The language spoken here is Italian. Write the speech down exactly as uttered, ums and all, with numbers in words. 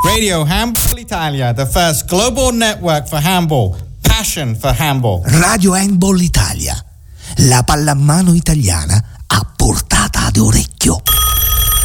Radio Handball Italia, the first global network for handball. Passion for handball. Radio Handball Italia, la pallamano italiana a portata d'orecchio.